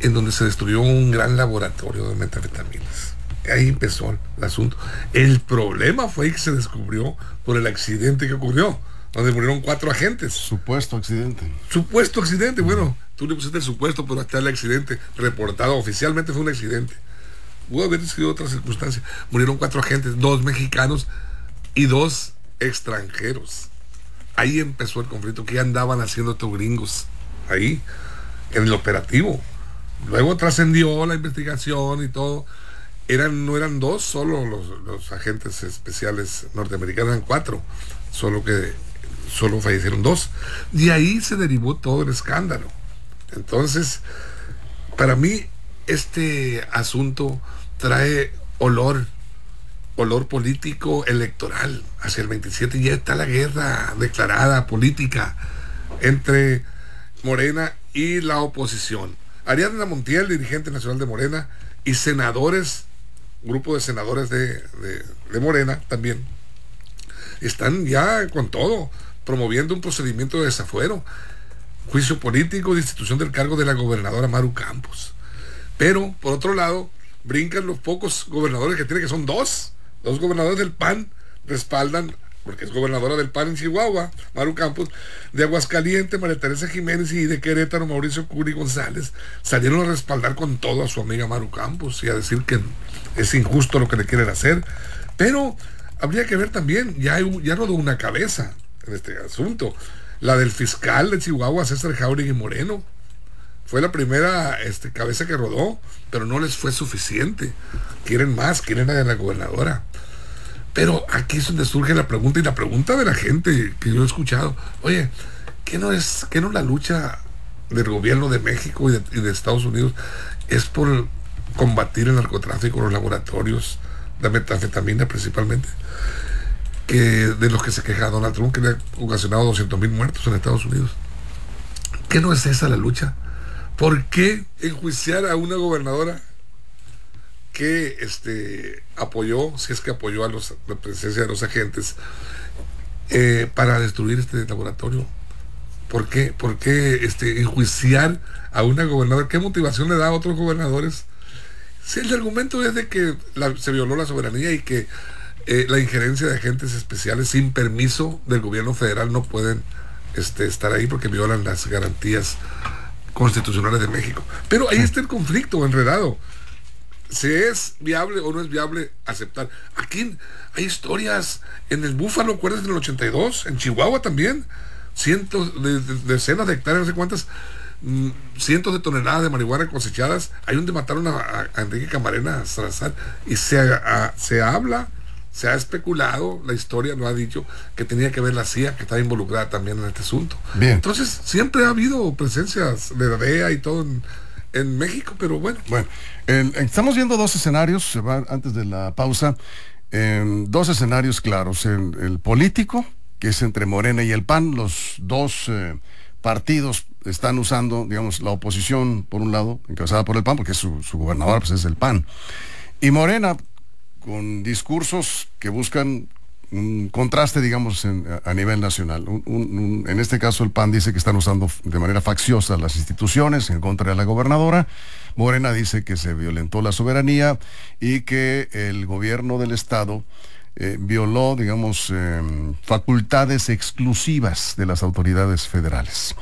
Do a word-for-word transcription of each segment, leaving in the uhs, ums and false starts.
en donde se destruyó un gran laboratorio de metanfetaminas. Ahí empezó el asunto. El problema fue que se descubrió por el accidente que ocurrió, donde murieron cuatro agentes. Supuesto accidente. Supuesto accidente, bueno, tú le pusiste el supuesto, pero hasta el accidente reportado oficialmente fue un accidente. Pudo haber sido otra circunstancia. Murieron cuatro agentes, dos mexicanos y dos extranjeros. Ahí empezó el conflicto. ¿Qué andaban haciendo estos gringos? Ahí, en el operativo. Luego trascendió la investigación y todo. Eran, no eran dos solo los, los agentes especiales norteamericanos, eran cuatro. Solo que solo fallecieron dos. Y ahí se derivó todo el escándalo. Entonces, para mí, este asunto trae olor, olor político electoral hacia el veintisiete. Ya está la guerra declarada política entre Morena y la oposición. Ariadna Montiel, dirigente nacional de Morena, y senadores, grupo de senadores de, de, de Morena también, están ya con todo, promoviendo un procedimiento de desafuero, juicio político de institución del cargo de la gobernadora Maru Campos. Pero, por otro lado, brincan los pocos gobernadores que tiene, que son dos. Dos gobernadores del P A N respaldan, porque es gobernadora del P A N en Chihuahua, Maru Campos, de Aguascalientes, María Teresa Jiménez, y de Querétaro, Mauricio Curi González, salieron a respaldar con todo a su amiga Maru Campos y a decir que es injusto lo que le quieren hacer. Pero habría que ver también, ya, hay, ya rodó una cabeza en este asunto, la del fiscal de Chihuahua, César Jauregui Moreno. Fue la primera este, cabeza que rodó, pero no les fue suficiente. Quieren más, quieren a la gobernadora. Pero aquí es donde surge la pregunta, y la pregunta de la gente que yo he escuchado: oye, ¿qué no es, qué no la lucha del gobierno de México y de, y de Estados Unidos es por combatir el narcotráfico, los laboratorios de metanfetamina principalmente, que de los que se queja Donald Trump, que le ha ocasionado doscientos mil muertos en Estados Unidos? ¿Qué no es esa la lucha? ¿Por qué enjuiciar a una gobernadora que este, apoyó, si es que apoyó a los, la presencia de los agentes eh, para destruir este laboratorio? ¿Por qué, por qué este, enjuiciar a una gobernadora? ¿Qué motivación le da a otros gobernadores? Si el argumento es de que la, se violó la soberanía y que eh, la injerencia de agentes especiales sin permiso del gobierno federal no pueden este, estar ahí porque violan las garantías constitucionales de México. Pero ahí está el conflicto enredado. Si es viable o no es viable aceptar. Aquí hay historias en el Búfalo, ¿acuerdas? En el ochenta y dos, en Chihuahua también, cientos de, de decenas de hectáreas, no sé cuántas, mmm, cientos de toneladas de marihuana cosechadas. Ahí donde mataron a, a Enrique Camarena Salazar, y se, a, se habla, se ha especulado, la historia lo ha dicho, que tenía que ver la C I A, que estaba involucrada también en este asunto. Bien. Entonces siempre ha habido presencias de la D E A y todo en, en México, pero bueno. Bueno, eh, estamos viendo dos escenarios, se va antes de la pausa, eh, dos escenarios claros. El, el político, que es entre Morena y el P A N, los dos eh, partidos están usando, digamos, la oposición, por un lado, encabezada por el P A N, porque su, su gobernador pues, es el P A N, y Morena, con discursos que buscan un contraste, digamos, en, a nivel nacional. Un, un, un, en este caso, el P A N dice que están usando de manera facciosa las instituciones en contra de la gobernadora. Morena dice que se violentó la soberanía y que el gobierno del estado eh, violó, digamos, eh, facultades exclusivas de las autoridades federales.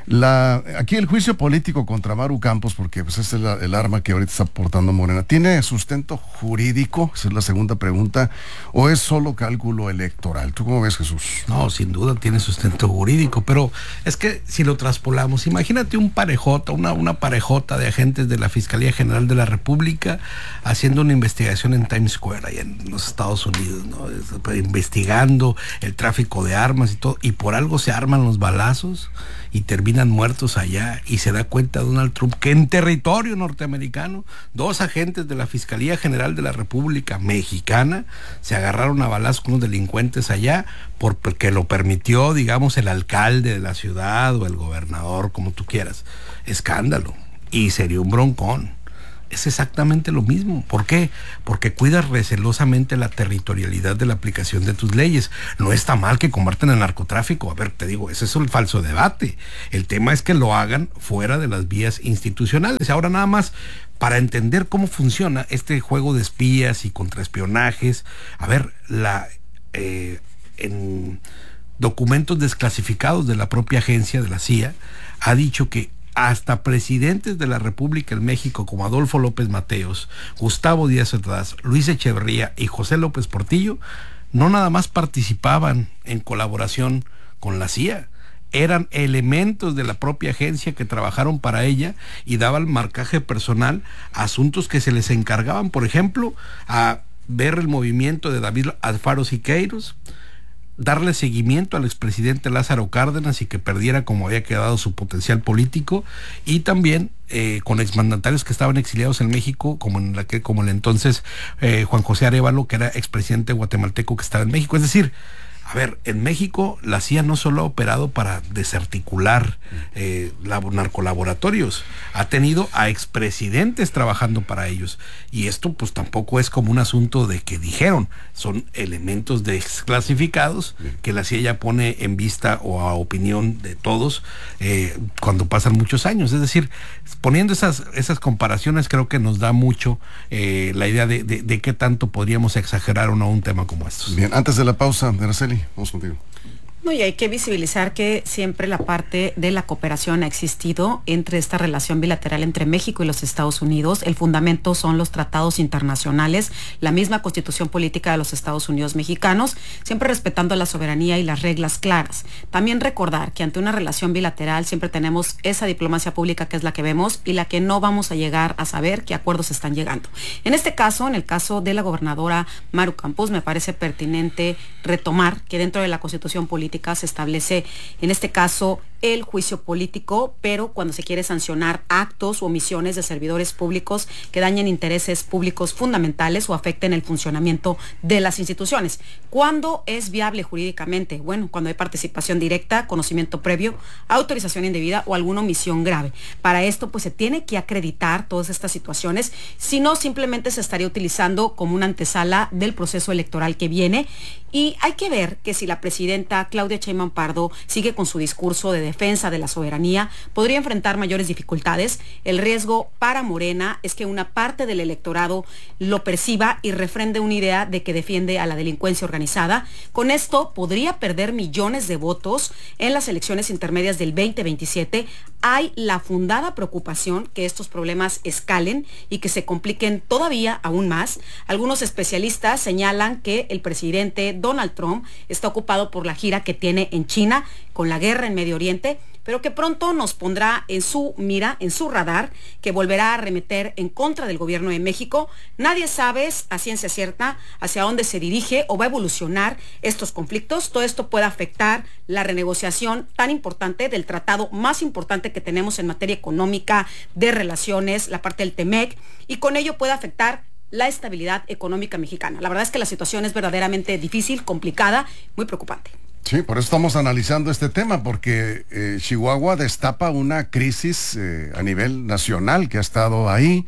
La, aquí el juicio político contra Maru Campos, porque pues, es el, el arma que ahorita está portando Morena, ¿tiene sustento jurídico? Esa es la segunda pregunta. ¿O es solo cálculo electoral? ¿Tú cómo ves, Jesús? No, sin duda tiene sustento jurídico, pero es que si lo traspolamos, imagínate un parejota, una, una parejota de agentes de la Fiscalía General de la República haciendo una investigación en Times Square, allá en los Estados Unidos, ¿no? Investigando el tráfico de armas y todo, y por algo se arman los balazos y terminan muertos allá, y se da cuenta Donald Trump que en territorio norteamericano dos agentes de la Fiscalía General de la República Mexicana se agarraron a balazos con unos delincuentes allá por, porque lo permitió, digamos, el alcalde de la ciudad o el gobernador, como tú quieras. Escándalo, y sería un broncón. es exactamente lo mismo. ¿Por qué? Porque cuidas recelosamente la territorialidad de la aplicación de tus leyes. No está mal que combaten el narcotráfico. A ver, te digo, ese es un falso debate. El tema es que lo hagan fuera de las vías institucionales. Ahora nada más, para entender cómo funciona este juego de espías y contraespionajes, a ver, la eh, en documentos desclasificados de la propia agencia de la C I A, ha dicho que hasta presidentes de la República en México como Adolfo López Mateos, Gustavo Díaz Ordaz, Luis Echeverría y José López Portillo no nada más participaban en colaboración con la C I A, eran elementos de la propia agencia que trabajaron para ella y daban marcaje personal a asuntos que se les encargaban, por ejemplo, a ver el movimiento de David Alfaro Siqueiros, darle seguimiento al expresidente Lázaro Cárdenas y que perdiera como había quedado su potencial político, y también eh, con exmandatarios que estaban exiliados en México, como en la que como el entonces eh, Juan José Arévalo, que era expresidente guatemalteco que estaba en México. Es decir, a ver, en México la C I A no solo ha operado para desarticular eh, narcolaboratorios, ha tenido a expresidentes trabajando para ellos. Y esto pues tampoco es como un asunto de que dijeron, son elementos desclasificados que la C I A ya pone en vista o a opinión de todos eh, cuando pasan muchos años. Es decir, poniendo esas, esas comparaciones creo que nos da mucho eh, la idea de, de, de qué tanto podríamos exagerar o no un tema como estos. Bien, antes de la pausa, Araceli, vamos contigo. No, y hay que visibilizar que siempre la parte de la cooperación ha existido entre esta relación bilateral entre México y los Estados Unidos. El fundamento son los tratados internacionales, la misma constitución política de los Estados Unidos mexicanos, siempre respetando la soberanía y las reglas claras. También recordar que ante una relación bilateral siempre tenemos esa diplomacia pública que es la que vemos y la que no vamos a llegar a saber qué acuerdos están llegando. En este caso, en el caso de la gobernadora Maru Campos, me parece pertinente retomar que dentro de la constitución política se establece, en este caso, el juicio político, pero cuando se quiere sancionar actos o omisiones de servidores públicos que dañen intereses públicos fundamentales o afecten el funcionamiento de las instituciones. ¿Cuándo es viable jurídicamente? Bueno, cuando hay participación directa, conocimiento previo, autorización indebida o alguna omisión grave. Para esto, pues se tiene que acreditar todas estas situaciones, si no, simplemente se estaría utilizando como una antesala del proceso electoral que viene. Y hay que ver que si la presidenta Claudia Sheinbaum Pardo sigue con su discurso de defensa de la soberanía, podría enfrentar mayores dificultades. El riesgo para Morena es que una parte del electorado lo perciba y refrende una idea de que defiende a la delincuencia organizada. Con esto podría perder millones de votos en las elecciones intermedias del veinte veintisiete. Hay la fundada preocupación que estos problemas escalen y que se compliquen todavía aún más. Algunos especialistas señalan que el presidente Donald Trump está ocupado por la gira que tiene en China, con la guerra en Medio Oriente, pero que pronto nos pondrá en su mira, en su radar, que volverá a arremeter en contra del gobierno de México. Nadie sabe a ciencia cierta hacia dónde se dirige o va a evolucionar estos conflictos. Todo esto puede afectar la renegociación tan importante del tratado más importante que tenemos en materia económica, de relaciones, la parte del TEMEC, y con ello puede afectar la estabilidad económica mexicana. La verdad es que la situación es verdaderamente difícil, complicada, muy preocupante. Sí, por eso estamos analizando este tema, porque eh, Chihuahua destapa una crisis eh, a nivel nacional que ha estado ahí.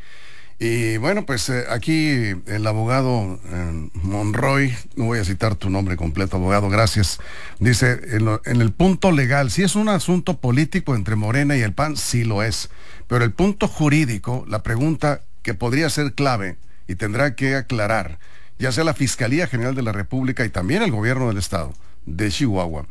Y bueno, pues eh, aquí el abogado eh, Monroy, no voy a citar tu nombre completo, abogado, gracias, dice, en, lo, en el punto legal, si es un asunto político entre Morena y el P A N, sí lo es. Pero el punto jurídico, la pregunta que podría ser clave y tendrá que aclarar, ya sea la Fiscalía General de la República y también el gobierno del Estado de Chihuahua,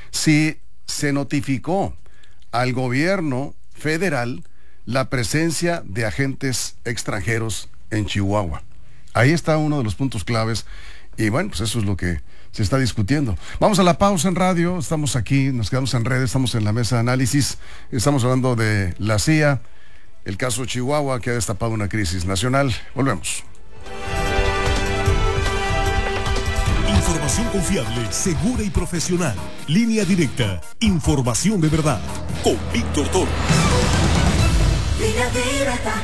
si se notificó al gobierno federal la presencia de agentes extranjeros en Chihuahua. Ahí está uno de los puntos claves y bueno, pues eso es lo que se está discutiendo. Vamos a la pausa en radio, estamos aquí, nos quedamos en redes, estamos en la mesa de análisis, estamos hablando de la C I A, el caso Chihuahua que ha destapado una crisis nacional. Volvemos. Información confiable, segura y profesional. Línea directa. Información de verdad. Con Víctor Toro. Línea directa.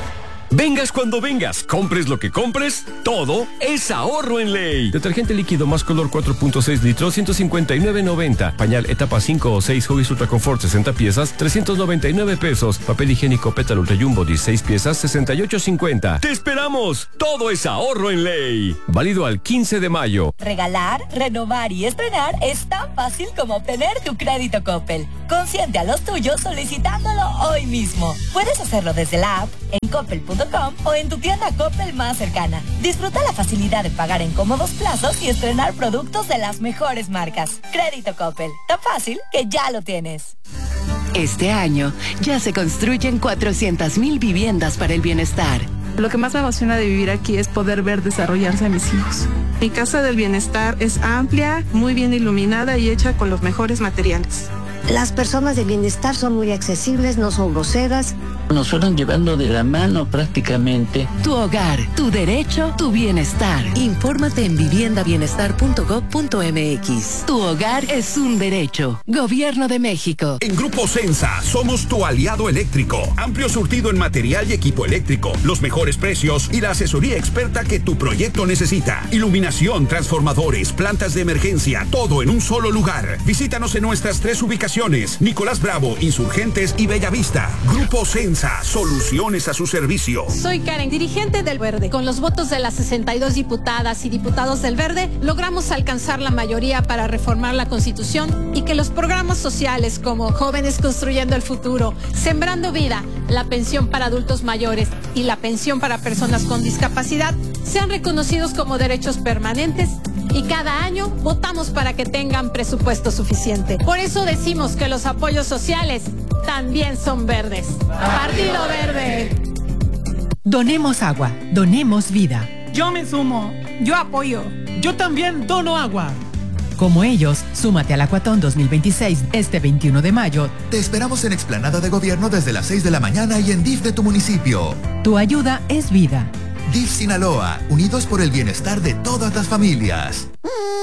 Vengas cuando vengas, compres lo que compres, todo es ahorro en Ley. Detergente líquido más color cuatro punto seis litros, ciento cincuenta y nueve noventa. Pañal etapa cinco o seis Huggies Ultra Confort sesenta piezas, trescientos noventa y nueve pesos. Papel higiénico Pétalo Ultra Jumbo dieciséis piezas, sesenta y ocho cincuenta. ¡Te esperamos! Todo es ahorro en Ley. Válido al quince de mayo. Regalar, renovar y estrenar es tan fácil como obtener tu crédito Coppel. Consiente a los tuyos solicitándolo hoy mismo. Puedes hacerlo desde la app, en coppel punto com o en tu tienda Coppel más cercana. Disfruta la facilidad de pagar en cómodos plazos y estrenar productos de las mejores marcas. Crédito Coppel, tan fácil que ya lo tienes. Este año ya se construyen cuatrocientas mil viviendas para el bienestar. Lo que más me emociona de vivir aquí es poder ver desarrollarse a mis hijos. Mi casa del bienestar es amplia, muy bien iluminada y hecha con los mejores materiales. Las personas de bienestar son muy accesibles, no son groseras. Nos fueron llevando de la mano prácticamente. Tu hogar, tu derecho, tu bienestar. Infórmate en vivienda bienestar punto gob punto m x. Tu hogar es un derecho. Gobierno de México. En Grupo Sensa somos tu aliado eléctrico. Amplio surtido en material y equipo eléctrico, los mejores precios y la asesoría experta que tu proyecto necesita. Iluminación, transformadores, plantas de emergencia, todo en un solo lugar. Visítanos en nuestras tres ubicaciones: Nicolás Bravo, Insurgentes y Bellavista. Grupo Sensa. Soluciones a su servicio. Soy Karen, dirigente del Verde. Con los votos de las sesenta y dos diputadas y diputados del Verde, logramos alcanzar la mayoría para reformar la Constitución y que los programas sociales como Jóvenes Construyendo el Futuro, Sembrando Vida, la pensión para adultos mayores y la pensión para personas con discapacidad sean reconocidos como derechos permanentes, y cada año votamos para que tengan presupuesto suficiente. Por eso decimos que los apoyos sociales también son verdes. Partido Verde. Donemos agua, donemos vida. Yo me sumo, yo apoyo, yo también dono agua. Como ellos, súmate al Acuatón dos mil veintiséis este veintiuno de mayo. Te esperamos en Explanada de Gobierno desde las seis de la mañana y en D I F de tu municipio. Tu ayuda es vida. D I F Sinaloa, unidos por el bienestar de todas las familias.